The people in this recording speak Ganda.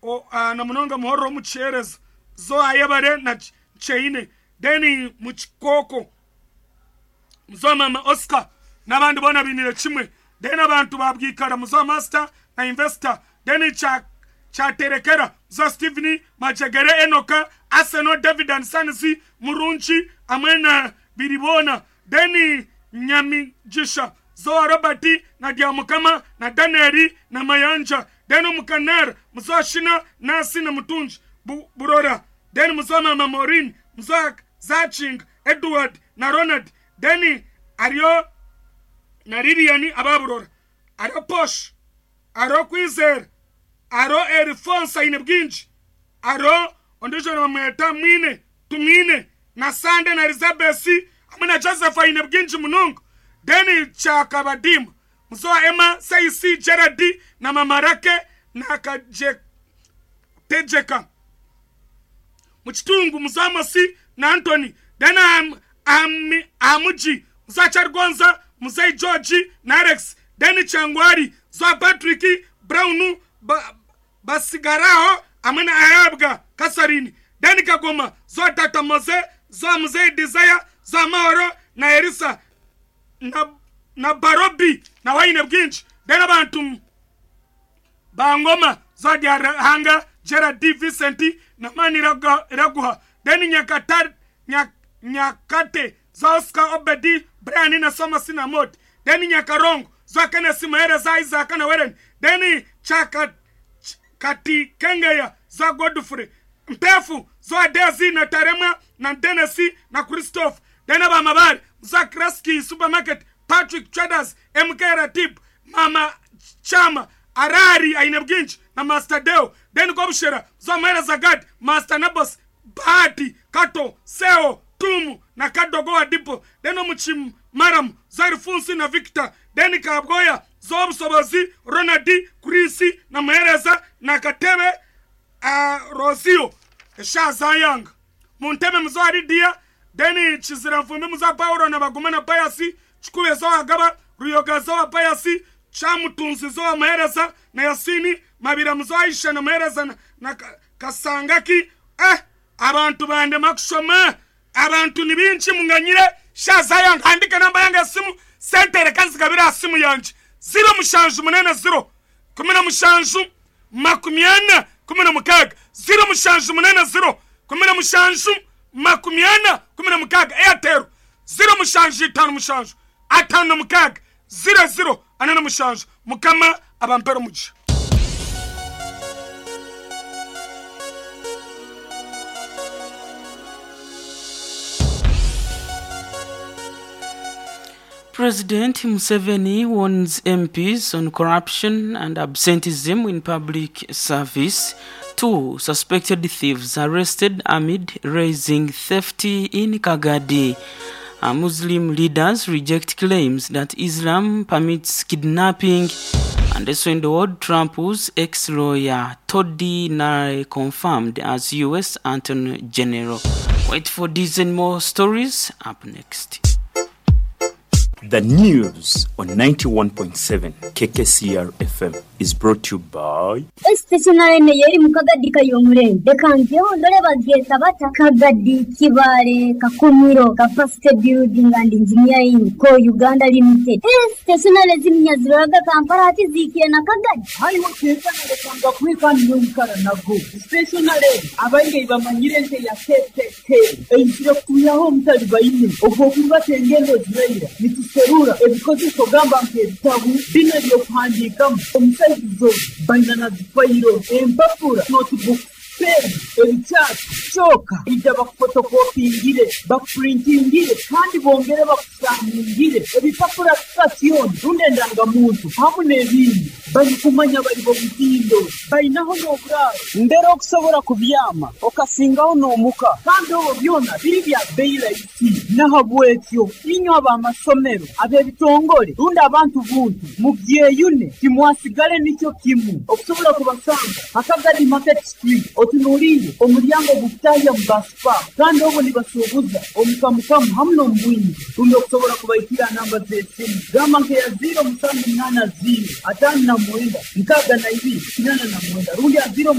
na munonga muhoro muchereza zo ayabare na cheine deni muchikoko muzo mama Oscar nabandi bona binire kimwe deni abantu babwikara muzo master na investor deni cha terekera zo Stephanie Majegere Enoka Arsenal David and Sansi Murunchi amena biribona deni nyami jisha zo Roberti na Diamukama na Daneri na Mayanja deni mukanar muzo Shina Nasi na Mutunji Burora deni muzo mama Maureen muzo Zaching Edward na Ronald deni Ario na Liliani ababurora aro Posh aro Kwizer aro Erifonsa inebginji aro ondijo na mweta mwine tumine na Sande na Elizabeth amina Joseph inebginji munongo deni chaka badimu mzo Emma Saisi Gerardi na mamarake na Tejeka muchitungu mzo Amosi na Anthony dena Amuji mzo Chargonza mzo George na Alex deni Changwari zo Patrick Brownu Basigarao amena Ayabga Kasarini deni Kagoma zo Tata Mose zo Mzee Desire zo Maoro na Erisa na Barobi na Waine Bginji dena bantu Bangoma zo Hanga Gerard D. Vicenti na Mani Raguha deni Nyakate zo Oscar Obedi Brian na Somasi na Mod deni Nyakarongo zo Kenneth Maere za Isaac na Weren deni Chaka Kati Kengeya zo Godfrey Mpefu zo Dezi na Tarema na Denesi na Christophe dena ba Mabari zo Kraski Supermarket Patrick Traders MK Ratip Mama Chama Arari Ainebginji na Master Deo deni Gobshera zo Maere Zagad Master Nabos Bahati Kato Seo Tumu na Kadogo wa Dipo deno Muchim Maram Zarifunsi na Victor deni Kabgoya Zob Sobozi Ronadi Kurisi na Maereza na Katebe Rosio Shazayang Muntebe Mzwari Dia deni Chizira Mfumbi Mza Pauro na Bagumana Payasi Chukue Zoa Gaba Ruyoga Zoa Payasi Chamu Tunzi Zoa Maereza na Yasini Mabira Mzoa Isha na Maereza na Kasangaki abantu bande makushoma abantu nibinchi munganyire Shazayang handika namba yanga simu sentere kanzi kabira simu yanje 0 mushanju munene 0 kumina mushanju makumiana kumina mukaga 0 mushanju munene 0 kumina mushanju makumiana kumina mukaga Airtel 0 mushanju 5 mushanju atano mukaga 00 anana mushanju mukama abampero muji. President Museveni warns MPs on corruption and absenteeism in public service. 2 suspected thieves arrested amid raising theft in Kagadi. Muslim leaders reject claims that Islam permits kidnapping. And also in the world, Trump's ex-lawyer Todi Nare confirmed as U.S. Attorney General. Wait for these and more stories up next. The news on 91.7 KKCR FM is brought to you by Stationary Yeri Mukagadi Kayomre, the Kanjo, Loreva Geta, Kagadi, Kibare, Kakumiro, Capacity Building and Engineering, Co Uganda Limited. Stationary Zimias Raga Kamparati Ziki and Akagadi. I want to come back with one room Karanago. Stationary, Abanga Manirente Yasete, and Shirakuya Home Talibaini, Okokuba Tengelo Zraida, Serura, ebikozi kogamba nk'ebitabu bino by'okuhandikamu omusaizo banana zifayiro empapula notebook pen ebicaati kyokka ijja bakufotokopingire bakuprintingire kandi bongere bakusangingire ebipapula sitasioni lundendangamuntu hamu n'ebindi babikumanya bali bobutindo balinaho n'obulaalo mbera okusobola kubyama okasingawo n'omuka kandi obwo byona biri bya beyirayiti nahabwekyo inyo abamasomero ab'ebitongole lundi abantu buntu mubyeyune timwasigale nicyo kimu okusobola kubasanga Akagadi Market Street otunuulire omulyango gukutaya mu baspa kandi obwo nibasuubuza omukamukamu hamu n'omubwingi lundi okusobola kubayitira namba z'essimu gamba nkeya 0780 549 889 lundi 0